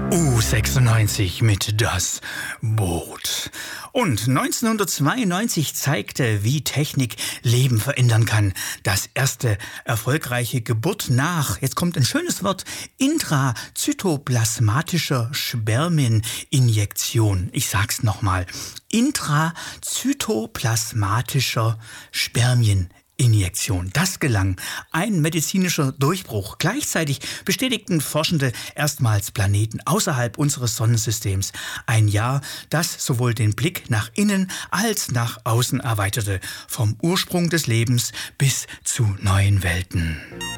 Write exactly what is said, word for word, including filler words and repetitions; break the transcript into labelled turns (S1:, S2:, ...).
S1: U sechsundneunzig mit Das Boot. Und neunzehnhundertzweiundneunzig zeigte, wie Technik Leben verändern kann. Das erste erfolgreiche Geburt nach, jetzt kommt ein schönes Wort, intrazytoplasmatischer Spermieninjektion. Ich sag's nochmal. Intrazytoplasmatischer Spermieninjektion. Injektion. Das gelang. Ein medizinischer Durchbruch. Gleichzeitig bestätigten Forschende erstmals Planeten außerhalb unseres Sonnensystems. Ein Jahr, das sowohl den Blick nach innen als nach außen erweiterte. Vom Ursprung des Lebens bis zu neuen Welten.